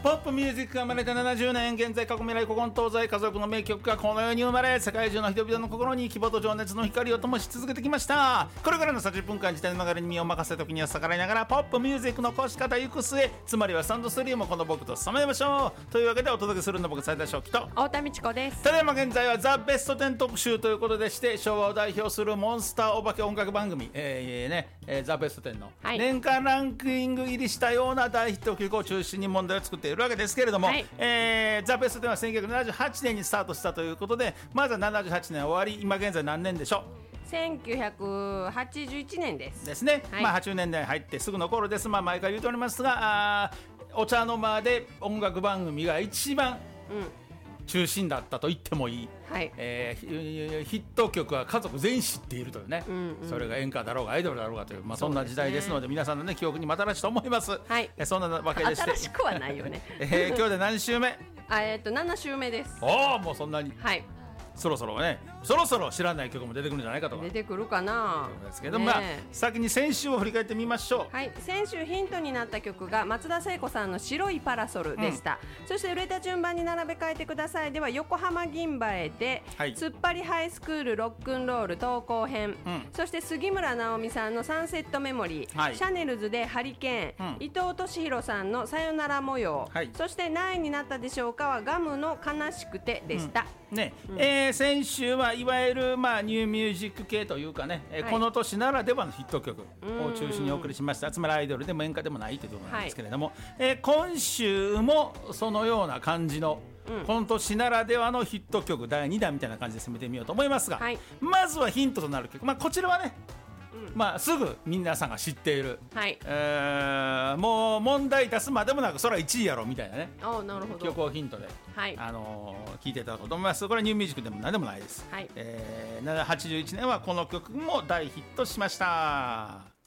ポップミュージックが生まれて70年、現在過去未来古今東西家族の名曲がこの世に生まれ、世界中の人々の心に希望と情熱の光を灯し続けてきました。これからの30分間時代の流れに身を任せ、時には逆らいながらポップミュージックのこし方行く末、つまりはサウンドストリームをこの僕と務めましょうというわけで、お届けするの僕斉田正樹と太田美智子です。 ただいま現在はザ・ベスト10特集ということでして、昭和を代表するモンスターお化け音楽番組、ザ・ベスト10の年間ランキング入りしたような大ヒット曲を中心に問題を作っているわけですけれども、ザ・ベスト10は1978年にスタートしたということで、まずは78年終わり、今現在何年でしょう。 1981年ですね、80年代入ってすぐの頃です。毎回言うておりますが、お茶の間で音楽番組が一番、中心だったと言ってもいい、ヒット曲は家族全員知っているというね、それが演歌だろうがアイドルだろうがという、そんな時代ですので、皆さんの、記憶にも新しいと思います、そんなわけでして新しくはないよね今日で何週目 7週目です。 もうそんなに、そろそろ知らない曲も出てくるんじゃないかとか出てくるかなということですけど、先に先週を振り返ってみましょう。 先週ヒントになった曲が松田聖子さんの白いパラソルでした、そして売れた順番に並べ替えてくださいでは、横浜銀蝿で、突っ張りハイスクールロックンロール投稿編、そして杉村直美さんのサンセットメモリー、シャネルズでハリケーン、伊藤俊弘さんのさよなら模様、そして何位になったでしょうかはガムの悲しくてでした、 先週はいわゆる、ニューミュージック系というかね、この年ならではのヒット曲を中心にお送りしました。つまりアイドルでも演歌でもないということなんですけれども、今週もそのような感じの、この年ならではのヒット曲第2弾みたいな感じで攻めてみようと思いますが、まずはヒントとなる曲、こちらはね、すぐ皆さんが知っている、もう問題出すまでもなくそれは1位やろみたいなね、曲をヒントで、聞いていただこうと思います。これはニューミュージックでも何でもないです、81年はこの曲も大ヒットしました。